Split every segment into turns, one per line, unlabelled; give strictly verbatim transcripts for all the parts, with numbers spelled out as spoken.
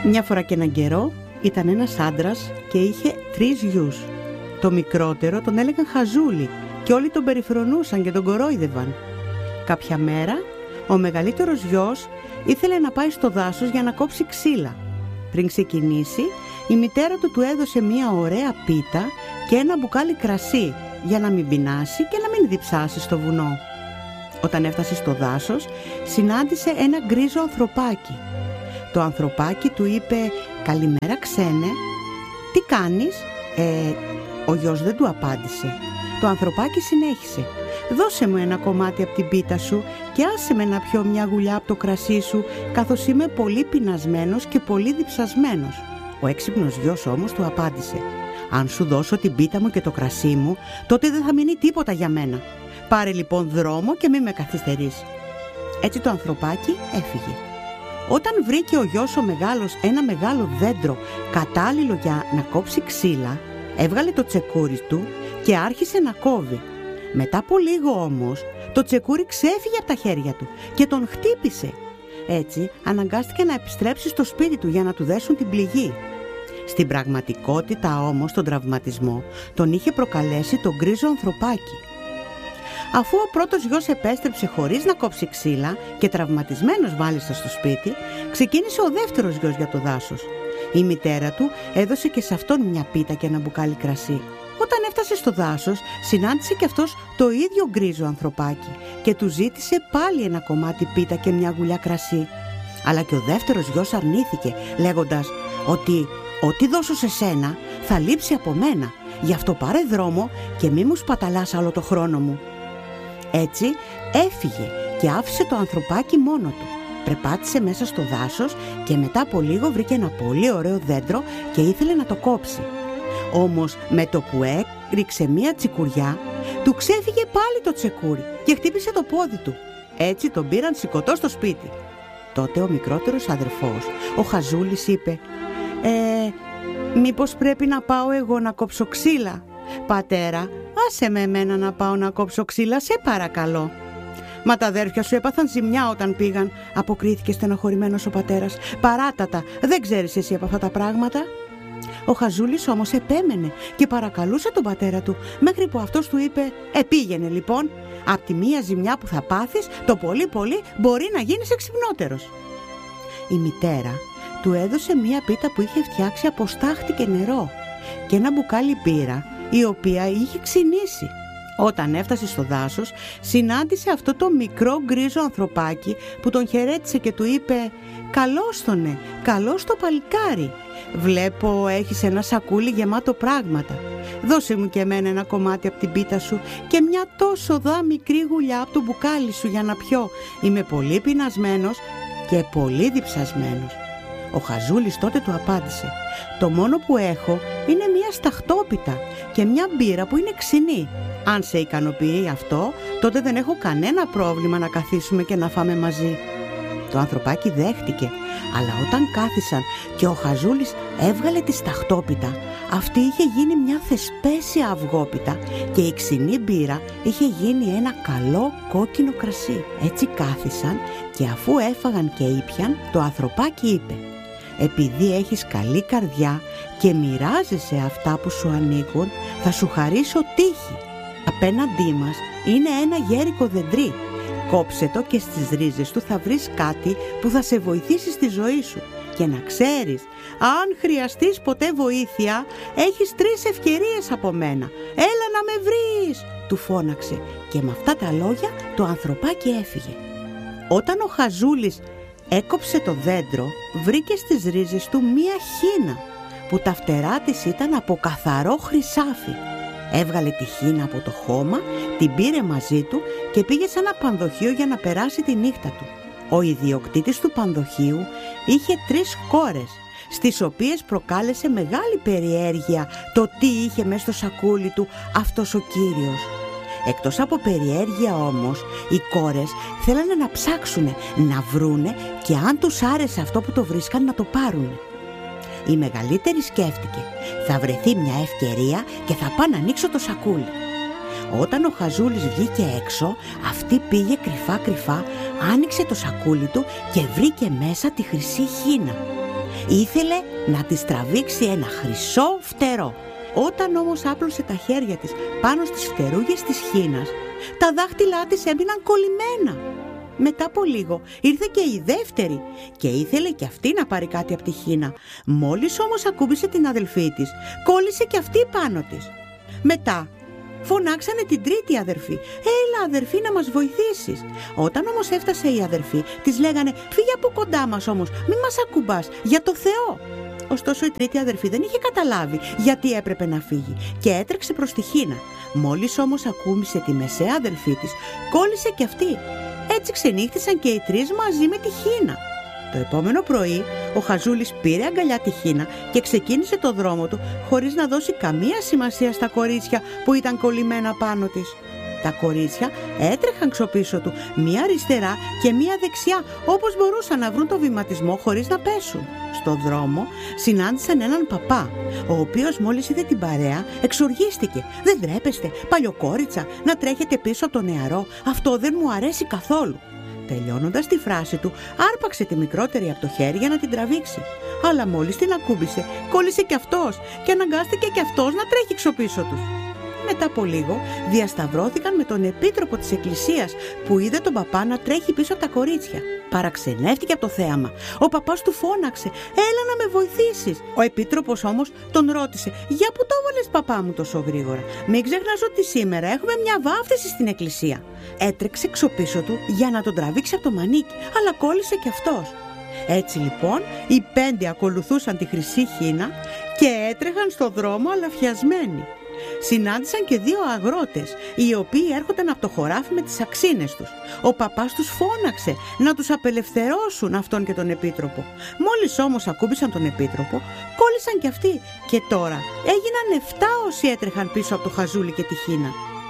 Μια φορά και έναν καιρό ήταν ένας άντρας και είχε τρεις γιους. Το μικρότερο τον έλεγαν Χαζούλη και όλοι τον περιφρονούσαν και τον κορόιδευαν. Κάποια μέρα ο μεγαλύτερος γιος ήθελε να πάει στο δάσος για να κόψει ξύλα. Πριν ξεκινήσει, η μητέρα του του έδωσε μια ωραία πίτα και ένα μπουκάλι κρασί για να μην πεινάσει και να μην διψάσει στο βουνό. Όταν έφτασε στο δάσος, συνάντησε ένα γκρίζο ανθρωπάκι. Το ανθρωπάκι του είπε «Καλημέρα ξένε, τι κάνεις?» Ε, ο γιος δεν του απάντησε. Το ανθρωπάκι συνέχισε «Δώσε μου ένα κομμάτι από την πίτα σου και άσε με να πιω μια γουλιά από το κρασί σου, καθώς είμαι πολύ πεινασμένος και πολύ διψασμένος». Ο έξυπνος γιος όμως του απάντησε «Αν σου δώσω την πίτα μου και το κρασί μου, τότε δεν θα μείνει τίποτα για μένα. Πάρε λοιπόν δρόμο και μη με καθυστερείς». Έτσι το ανθρωπάκι έφυγε. Όταν βρήκε ο γιος ο μεγάλος ένα μεγάλο δέντρο κατάλληλο για να κόψει ξύλα, έβγαλε το τσεκούρι του και άρχισε να κόβει. Μετά από λίγο όμως, το τσεκούρι ξέφυγε από τα χέρια του και τον χτύπησε. Έτσι αναγκάστηκε να επιστρέψει στο σπίτι του για να του δέσουν την πληγή. Στην πραγματικότητα όμως τον τραυματισμό τον είχε προκαλέσει το γκρίζο ανθρωπάκι. Αφού ο πρώτος γιος επέστρεψε χωρίς να κόψει ξύλα και τραυματισμένος μάλιστα στο σπίτι, ξεκίνησε ο δεύτερος γιος για το δάσος. Η μητέρα του έδωσε και σε αυτόν μια πίτα και ένα μπουκάλι κρασί. Όταν έφτασε στο δάσος, συνάντησε και αυτός το ίδιο γκρίζο ανθρωπάκι και του ζήτησε πάλι ένα κομμάτι πίτα και μια γουλιά κρασί. Αλλά και ο δεύτερος γιος αρνήθηκε, λέγοντας ότι «Ό,τι δώσω σε σένα θα λείψει από μένα, γι' αυτό πάρε δρόμο και μη μου σπαταλάς άλλο το χρόνο μου». Έτσι έφυγε και άφησε το ανθρωπάκι μόνο του. Περπάτησε μέσα στο δάσος και μετά από λίγο βρήκε ένα πολύ ωραίο δέντρο και ήθελε να το κόψει. Όμως με το που έριξε μία τσικουριά, του ξέφυγε πάλι το τσεκούρι και χτύπησε το πόδι του. Έτσι τον πήραν σηκωτό στο σπίτι. Τότε ο μικρότερος αδερφός, ο Χαζούλης, είπε «Ε, μήπως πρέπει να πάω εγώ να κόψω ξύλα?» «Πατέρα, άσε με εμένα να πάω να κόψω ξύλα, σε παρακαλώ». «Μα τα αδέρφια σου έπαθαν ζημιά όταν πήγαν», αποκρίθηκε στενοχωρημένος ο πατέρας. «Παράτατα, δεν ξέρεις εσύ από αυτά τα πράγματα». Ο Χαζούλης όμως επέμενε και παρακαλούσε τον πατέρα του, μέχρι που αυτός του είπε «Ε, πήγαινε λοιπόν, απ' τη μία ζημιά που θα πάθεις, το πολύ πολύ μπορεί να γίνεις εξυπνότερος». Η μητέρα του έδωσε μία πίτα που είχε φτιάξει από στάχτη και νερό και ένα μπουκάλι μπύρα, η οποία είχε ξυνήσει. Όταν έφτασε στο δάσος, συνάντησε αυτό το μικρό γκρίζο ανθρωπάκι που τον χαιρέτησε και του είπε «Καλώς τονε, καλώς το παλικάρι. Βλέπω έχεις ένα σακούλι γεμάτο πράγματα. Δώσε μου και εμένα ένα κομμάτι από την πίτα σου και μια τόσο δα μικρή γουλιά από το μπουκάλι σου για να πιω. Είμαι πολύ πεινασμένος και πολύ διψασμένος». Ο Χαζούλης τότε του απάντησε «Το μόνο που έχω είναι μια σταχτόπιτα και μια μπύρα που είναι ξινή. Αν σε ικανοποιεί αυτό, τότε δεν έχω κανένα πρόβλημα να καθίσουμε και να φάμε μαζί». Το ανθρωπάκι δέχτηκε, αλλά όταν κάθισαν και ο Χαζούλης έβγαλε τη σταχτόπιτα, αυτή είχε γίνει μια θεσπέσια αυγόπιτα και η ξινή μπύρα είχε γίνει ένα καλό κόκκινο κρασί. Έτσι κάθισαν και αφού έφαγαν και ήπιαν, το ανθρωπάκι είπε «Επειδή έχεις καλή καρδιά και μοιράζεσαι αυτά που σου ανήκουν, θα σου χαρίσω τύχη. Απέναντί μας είναι ένα γέρικο δεντρί. Κόψε το και στις ρίζες του θα βρεις κάτι που θα σε βοηθήσει στη ζωή σου. Και να ξέρεις, αν χρειαστείς ποτέ βοήθεια, έχεις τρεις ευκαιρίες από μένα. Έλα να με βρεις», του φώναξε και με αυτά τα λόγια το ανθρωπάκι έφυγε. Όταν ο Χαζούλης έκοψε το δέντρο, βρήκε στις ρίζες του μία χίνα που τα φτερά της ήταν από καθαρό χρυσάφι. Έβγαλε τη χίνα από το χώμα, την πήρε μαζί του και πήγε σε ένα πανδοχείο για να περάσει τη νύχτα του. Ο ιδιοκτήτης του πανδοχείου είχε τρεις κόρες, στις οποίες προκάλεσε μεγάλη περιέργεια το τι είχε μέσα στο σακούλι του αυτός ο κύριος. Εκτός από περιέργεια όμως, οι κόρες θέλανε να ψάξουνε, να βρούνε και αν τους άρεσε αυτό που το βρίσκαν να το πάρουνε. Η μεγαλύτερη σκέφτηκε «Θα βρεθεί μια ευκαιρία και θα πάω να ανοίξω το σακούλι». Όταν ο Χαζούλης βγήκε έξω, αυτή πήγε κρυφά κρυφά, άνοιξε το σακούλι του και βρήκε μέσα τη χρυσή χίνα. Ήθελε να της τραβήξει ένα χρυσό φτερό. Όταν όμως άπλωσε τα χέρια της πάνω στις φτερούγες της χήνας, τα δάχτυλά της έμειναν κολλημένα. Μετά από λίγο ήρθε και η δεύτερη και ήθελε και αυτή να πάρει κάτι από τη χήνα. Μόλις όμως ακούμπησε την αδελφή της, κόλλησε και αυτή πάνω της. Μετά φωνάξανε την τρίτη αδερφή. «Έλα αδερφή να μας βοηθήσεις». Όταν όμως έφτασε η αδερφή, της λέγανε «Φύγε από κοντά μας όμως, μη μας ακουμπάς, για το Θεό». Ωστόσο η τρίτη αδερφή δεν είχε καταλάβει γιατί έπρεπε να φύγει και έτρεξε προς τη χήνα. Μόλις όμως ακούμπησε τη μεσαία αδελφή της, κόλλησε και αυτή. Έτσι ξενύχτησαν και οι τρεις μαζί με τη χήνα. Το επόμενο πρωί ο Χαζούλης πήρε αγκαλιά τη χήνα και ξεκίνησε το δρόμο του χωρίς να δώσει καμία σημασία στα κορίτσια που ήταν κολλημένα πάνω της. Τα κορίτσια έτρεχαν ξοπίσω του, μία αριστερά και μία δεξιά, όπως μπορούσαν να βρουν το βηματισμό χωρίς να πέσουν. Στο δρόμο συνάντησαν έναν παπά, ο οποίος μόλις είδε την παρέα εξοργίστηκε. «Δεν ντρέπεστε, παλιοκόριτσα, να τρέχετε πίσω από το νεαρό, αυτό δεν μου αρέσει καθόλου». Τελειώνοντας τη φράση του, άρπαξε τη μικρότερη από το χέρι για να την τραβήξει. Αλλά μόλις την ακούμπησε, κόλλησε κι αυτός και αναγκάστηκε κι αυτός να τρέχει ξοπίσω τους. Μετά από λίγο διασταυρώθηκαν με τον επίτροπο της εκκλησίας που είδε τον παπά να τρέχει πίσω από τα κορίτσια. Παραξενεύτηκε από το θέαμα. Ο παπάς του φώναξε «Έλα να με βοηθήσεις». Ο επίτροπος όμως τον ρώτησε «Για που το έβαλες παπά μου τόσο γρήγορα? Μην ξεχνάς ότι σήμερα έχουμε μια βάφτιση στην εκκλησία». Έτρεξε ξοπίσω του για να τον τραβήξει από το μανίκι, αλλά κόλλησε κι αυτός. Έτσι λοιπόν οι πέντε ακολουθούσαν τη χρυσή χήνα και έτρεχαν στο δρόμο αλαφιασμένοι. Συνάντησαν και δύο αγρότες, οι οποίοι έρχονταν από το χωράφι με τις αξίνες τους. Ο παπάς τους φώναξε να τους απελευθερώσουν αυτόν και τον επίτροπο. Μόλις όμως ακούμπησαν τον επίτροπο, κόλλησαν κι αυτοί και τώρα έγιναν εφτά όσοι έτρεχαν πίσω από το Χαζούλι και τη χήνα.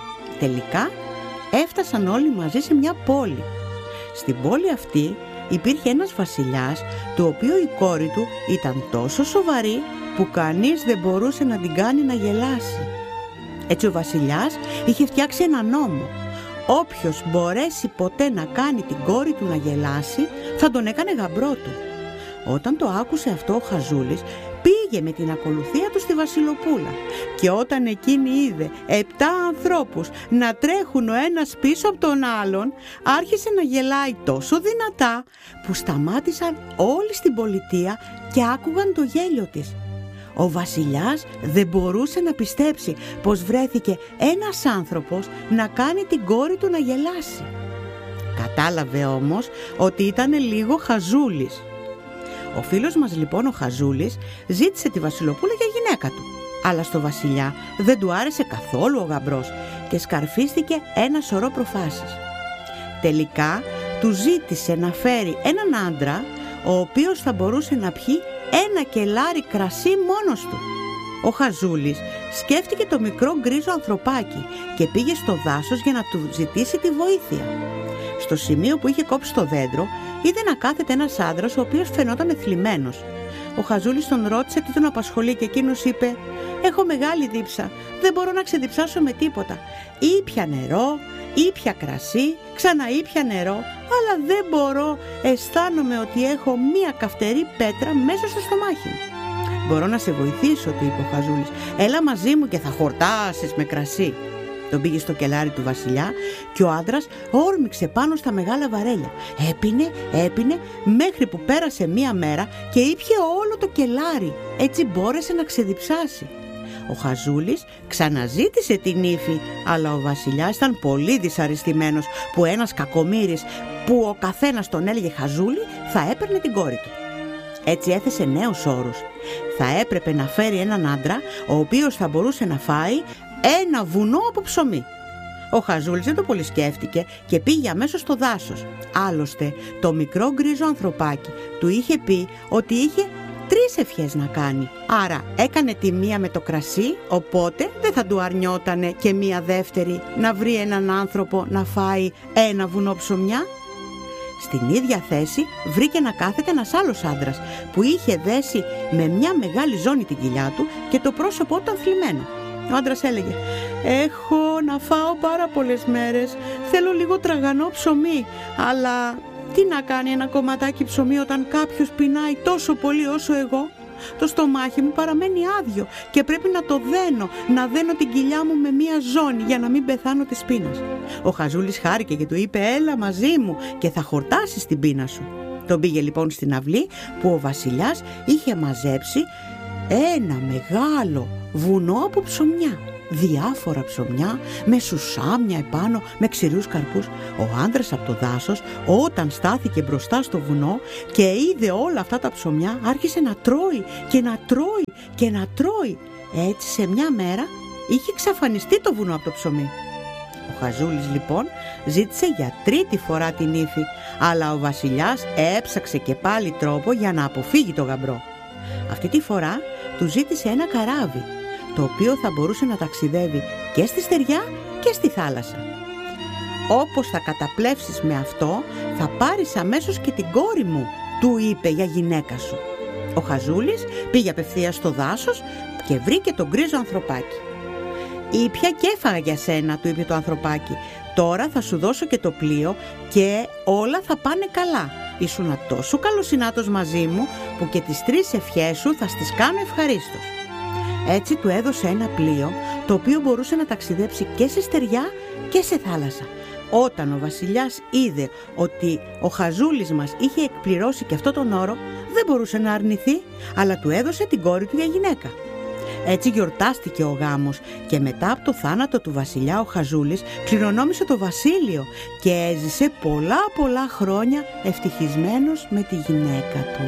Τελικά έφτασαν όλοι μαζί σε μια πόλη. Στην πόλη αυτή υπήρχε ένας βασιλιάς, του οποίου η κόρη του ήταν τόσο σοβαρή που κανείς δεν μπορούσε να την κάνει να γελάσει. Έτσι ο βασιλιάς είχε φτιάξει ένα νόμο. Όποιος μπορέσει ποτέ να κάνει την κόρη του να γελάσει, θα τον έκανε γαμπρό του. Όταν το άκουσε αυτό ο Χαζούλης, πήγε με την ακολουθία του στη Βασιλοπούλα και όταν εκείνη είδε επτά ανθρώπους να τρέχουν ο ένας πίσω από τον άλλον, άρχισε να γελάει τόσο δυνατά που σταμάτησαν όλοι στην πολιτεία και άκουγαν το γέλιο της. Ο βασιλιάς δεν μπορούσε να πιστέψει πως βρέθηκε ένας άνθρωπος να κάνει την κόρη του να γελάσει. Κατάλαβε όμως ότι ήταν λίγο Χαζούλης. Ο φίλος μας λοιπόν ο Χαζούλης ζήτησε τη Βασιλοπούλα για γυναίκα του, αλλά στο βασιλιά δεν του άρεσε καθόλου ο γαμπρός και σκαρφίστηκε ένα σωρό προφάσεις. Τελικά του ζήτησε να φέρει έναν άντρα ο οποίος θα μπορούσε να πιει ένα κελάρι κρασί μόνος του. Ο Χαζούλης σκέφτηκε το μικρό γκρίζο ανθρωπάκι και πήγε στο δάσος για να του ζητήσει τη βοήθεια. Στο σημείο που είχε κόψει το δέντρο είδε να κάθεται ένας άντρας ο οποίος φαινόταν θλιμμένος. Ο Χαζούλης τον ρώτησε τι τον απασχολεί και εκείνος είπε «Έχω μεγάλη δίψα, δεν μπορώ να ξεδιψάσω με τίποτα. Ήπια νερό, ήπια κρασί, ξαναήπια νερό, αλλά δεν μπορώ, αισθάνομαι ότι έχω μία καυτερή πέτρα μέσα στο στομάχι μου». «Μπορώ να σε βοηθήσω», του είπε ο Χαζούλης. «Έλα μαζί μου και θα χορτάσεις με κρασί». Τον πήγε στο κελάρι του βασιλιά και ο άντρας όρμηξε πάνω στα μεγάλα βαρέλια. Έπινε, έπινε, μέχρι που πέρασε μία μέρα και ήπιε όλο το κελάρι. Έτσι μπόρεσε να ξεδιψάσει. Ο Χαζούλης ξαναζήτησε την ύφη, αλλά ο βασιλιάς ήταν πολύ δυσαρεστημένος που ένας κακομοίρης που ο καθένας τον έλεγε Χαζούλη θα έπαιρνε την κόρη του. Έτσι έθεσε νέους όρους. Θα έπρεπε να φέρει έναν άντρα ο οποίος θα μπορούσε να φάει ένα βουνό από ψωμί. Ο Χαζούλης δεν το πολύ σκέφτηκε και πήγε αμέσως στο δάσος. Άλλωστε το μικρό γκρίζο ανθρωπάκι του είχε πει ότι είχε τρεις ευχές να κάνει. Άρα έκανε τη μία με το κρασί, οπότε δεν θα του αρνιότανε και μία δεύτερη να βρει έναν άνθρωπο να φάει ένα βουνό ψωμιά. Στην ίδια θέση βρήκε να κάθεται ένας άλλος άντρας που είχε δέσει με μια μεγάλη ζώνη την κοιλιά του και το πρόσωπό του θλιμμένο. Ο άντρας έλεγε «Έχω να φάω πάρα πολλές μέρες, θέλω λίγο τραγανό ψωμί, αλλά Τι να κάνει ένα κομματάκι ψωμί όταν κάποιος πεινάει τόσο πολύ όσο εγώ? Το στομάχι μου παραμένει άδειο και πρέπει να το δένω, να δένω την κοιλιά μου με μία ζώνη για να μην πεθάνω της πείνας. Ο Χαζούλης χάρηκε και του είπε: έλα μαζί μου και θα χορτάσεις την πείνα σου. Τον πήγε λοιπόν στην αυλή που ο βασιλιάς είχε μαζέψει ένα μεγάλο βουνό από ψωμιά. Διάφορα ψωμιά με σουσάμια επάνω, με ξηρούς καρπούς. Ο άντρας από το δάσος, όταν στάθηκε μπροστά στο βουνό και είδε όλα αυτά τα ψωμιά, άρχισε να τρώει και να τρώει και να τρώει. Έτσι σε μια μέρα είχε εξαφανιστεί το βουνό από το ψωμί. Ο Χαζούλης λοιπόν ζήτησε για τρίτη φορά την ύφη, αλλά ο βασιλιάς έψαξε και πάλι τρόπο για να αποφύγει το γαμπρό. Αυτή τη φορά του ζήτησε ένα καράβι, το οποίο θα μπορούσε να ταξιδεύει και στη στεριά και στη θάλασσα. Όπως θα καταπλέψεις με αυτό, θα πάρεις αμέσως και την κόρη μου, του είπε, για γυναίκα σου. Ο Χαζούλης πήγε απευθείας στο δάσος και βρήκε τον γκρίζο ανθρωπάκι. «Ήπια και έφαγα για σένα», του είπε το ανθρωπάκι. «Τώρα θα σου δώσω και το πλοίο και όλα θα πάνε καλά. Ήσουνα τόσο καλοσυνάτος μαζί μου που και τις τρεις ευχές σου θα στις κάνω ευχαρίστως». Έτσι του έδωσε ένα πλοίο το οποίο μπορούσε να ταξιδέψει και σε στεριά και σε θάλασσα. Όταν ο βασιλιάς είδε ότι ο Χαζούλης μας είχε εκπληρώσει και αυτό τον όρο, δεν μπορούσε να αρνηθεί, αλλά του έδωσε την κόρη του για γυναίκα. Έτσι γιορτάστηκε ο γάμος και μετά από το θάνατο του βασιλιά ο Χαζούλης κληρονόμησε το βασίλειο και έζησε πολλά πολλά χρόνια ευτυχισμένος με τη γυναίκα του.